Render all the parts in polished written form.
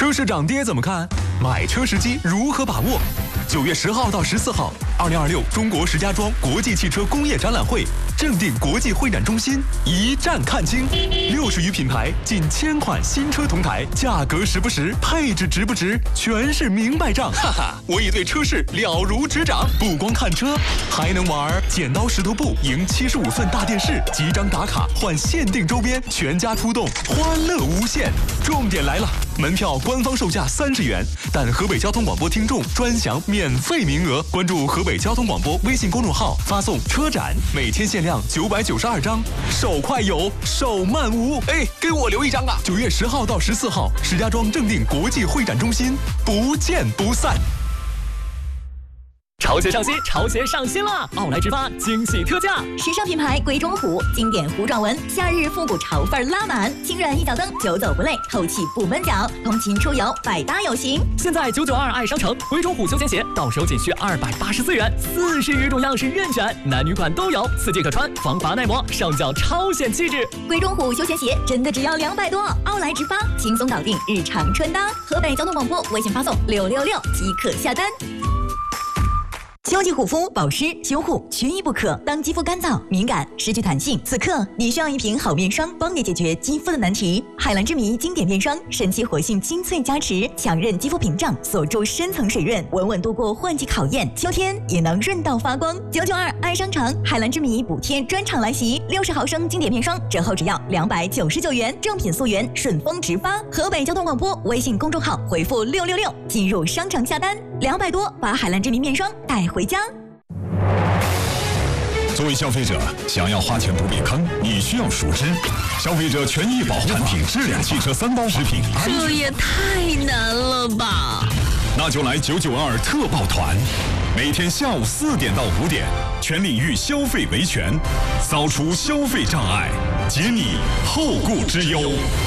车市涨跌怎么看？买车时机如何把握？9月10号到14号，2026中国石家庄国际汽车工业展览会正定国际会展中心一站看清，60余品牌，近1000款新车同台，价格实不实，配置值不值，全是明白账。哈哈，我已对车市了如指掌，不光看车，还能玩剪刀石头布，赢75寸大电视，几张打卡换限定周边，全家出动，欢乐无限。重点来了，门票官方售价30元，但河北交通广播听众专享免费名额。关注河北交通广播微信公众号，发送车展，每天限量992张，手快有，手慢无。哎，给我留一张啊！9月10号到14号，石家庄正定国际会展中心，不见不散。 潮鞋上新，潮鞋上新了！奥莱直发惊喜特价， 时尚品牌鬼冢虎，经典糊状纹，夏日复古潮范拉满，轻软一脚蹬，久走不累，透气不闷脚，通勤出游百搭有型。 现在992爱商城鬼冢虎休闲鞋到手仅需284元，40余种样式任选，男女款都有，4季可穿，防滑耐磨，上脚超显气质。 鬼冢虎休闲鞋真的只要200多，奥莱直发轻松搞定日常穿搭。河北交通广播微信发送666即可下单。秋季护肤保湿修护缺一不可。当肌肤干燥敏感失去弹性，此刻你需要一瓶好面霜，帮你解决肌肤的难题。海蓝之谜经典面霜，神奇活性精粹加持，强韧肌肤屏障，锁住深层水润，稳稳度过换季考验，秋天也能润到发光。992爱商城海蓝之谜补贴专场来袭，60毫升经典面霜折后只要299元，正品溯源，顺丰直发。河北交通广播微信公众号回复666进入商城下单，200多把海蓝之谜面霜带回家。 作为消费者，想要花钱不避坑，你需要熟知消费者权益保护产品质量汽车3包食品。 这也太难了吧！ 那就来992特报团，每天下午4点到5点，全领域消费维权，扫除消费障碍，解你后顾之忧。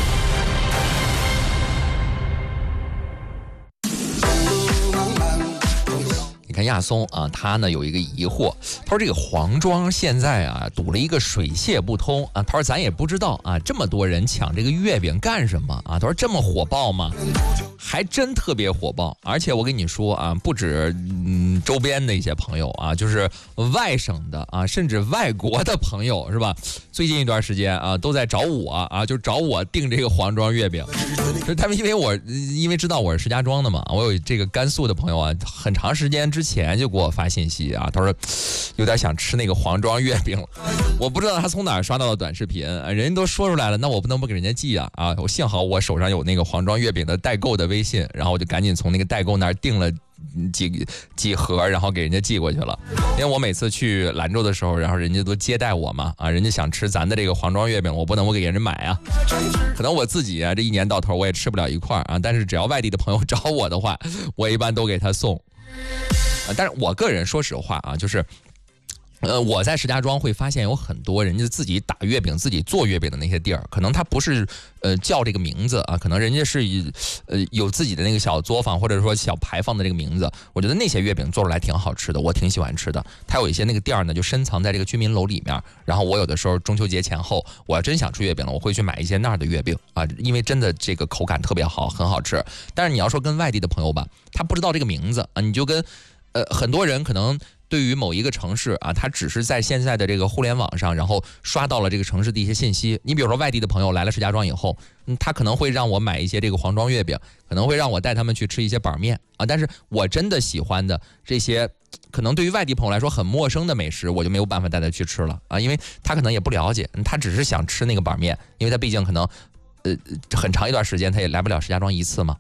看亚松啊，他呢有一个疑惑，他说这个黄庄现在啊堵了一个水泄不通啊，他说咱也不知道啊，这么多人抢这个月饼干什么啊？他说这么火爆吗？还真特别火爆，而且我跟你说啊，不止周边的一些朋友啊，就是外省的啊，甚至外国的朋友是吧？最近一段时间啊，都在找我啊，就找我订这个黄庄月饼。就是他们因为知道我是石家庄的嘛，我有这个甘肃的朋友啊，很长时间之前就给我发信息啊，他说有点想吃那个黄庄月饼了。我不知道他从哪儿刷到的短视频，人家都说出来了，那我不能不给人家寄啊！我幸好我手上有那个黄庄月饼的代购的微信，然后我就赶紧从那个代购那儿订了几盒，然后给人家寄过去了。因为我每次去兰州的时候，然后人家都接待我嘛，啊，人家想吃咱的这个黄庄月饼，我不能不给人家买啊。可能我自己啊，这一年到头我也吃不了一块啊，但是只要外地的朋友找我的话，我一般都给他送。但是我个人说实话啊，就是我在石家庄会发现有很多人家自己打月饼、自己做月饼的那些地儿，可能他不是叫这个名字啊，可能人家是有自己的那个小作坊或者说小牌坊的这个名字。我觉得那些月饼做出来挺好吃的，我挺喜欢吃的。它有一些那个店儿呢，就深藏在这个居民楼里面。然后我有的时候中秋节前后，我要真想吃月饼了，我会去买一些那儿的月饼啊，因为真的这个口感特别好，很好吃。但是你要说跟外地的朋友吧，他不知道这个名字啊，你就跟很多人可能对于某一个城市啊，他只是在现在的这个互联网上，然后刷到了这个城市的一些信息。你比如说外地的朋友来了石家庄以后，他可能会让我买一些这个黄庄月饼，可能会让我带他们去吃一些板面啊。但是我真的喜欢的这些，可能对于外地朋友来说很陌生的美食，我就没有办法带他去吃了啊，因为他可能也不了解，他只是想吃那个板面，因为他毕竟可能很长一段时间他也来不了石家庄一次嘛。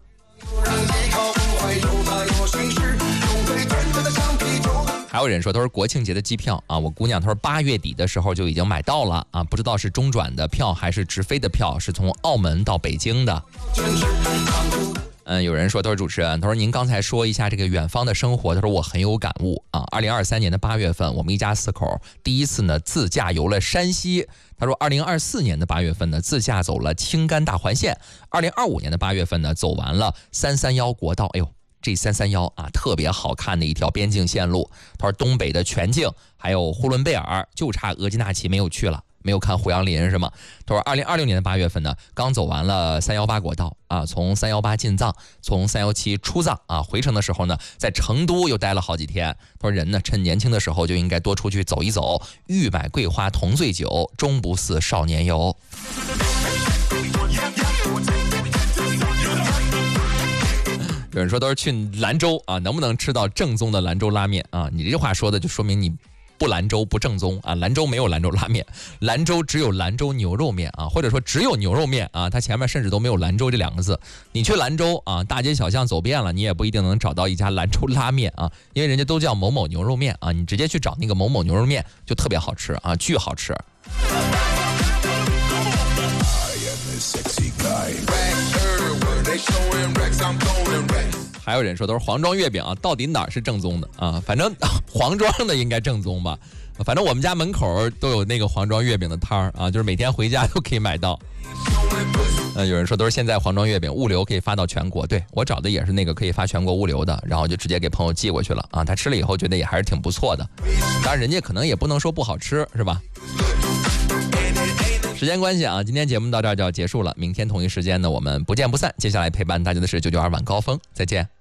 还有人说，他说国庆节的机票啊，我姑娘她说8月底的时候就已经买到了啊，不知道是中转的票还是直飞的票，是从澳门到北京的。有人说，他说主持人，他说您刚才说一下这个远方的生活，他说我很有感悟啊。2023年的8月份，我们一家4口第一次呢自驾游了山西。他说2024年的8月份呢自驾走了青甘大环线，2025年的8月份呢走完了331国道。哎呦，这331啊，特别好看的一条边境线路。他说东北的全境还有呼伦贝尔，就差额济纳旗没有去了没有看胡杨林是吗？他说2026年的8月份呢，刚走完了318国道啊，从318进藏，从317出藏啊，回程的时候呢，在成都又待了好几天。他说人呢，趁年轻的时候就应该多出去走一走，欲买桂花同醉酒，终不似少年游。有人说都是去兰州啊，能不能吃到正宗的兰州拉面啊？你这句话说的就说明你不兰州不正宗啊！兰州没有兰州拉面，兰州只有兰州牛肉面啊，或者说只有牛肉面啊，它前面甚至都没有兰州这2个字。你去兰州啊，大街小巷走遍了，你也不一定能找到一家兰州拉面啊，因为人家都叫某某牛肉面啊，你直接去找那个某某牛肉面就特别好吃啊，巨好吃。还有人说都是黄庄月饼啊，到底哪儿是正宗的啊？反正黄庄的应该正宗吧。反正我们家门口都有那个黄庄月饼的摊儿啊，就是每天回家都可以买到。有人说都是现在黄庄月饼物流可以发到全国，对，我找的也是那个可以发全国物流的，然后就直接给朋友寄过去了啊。他吃了以后觉得也还是挺不错的，当然人家可能也不能说不好吃，是吧？时间关系啊，今天节目到这儿就要结束了。明天同一时间呢，我们不见不散。接下来陪伴大家的是992晚高峰，再见。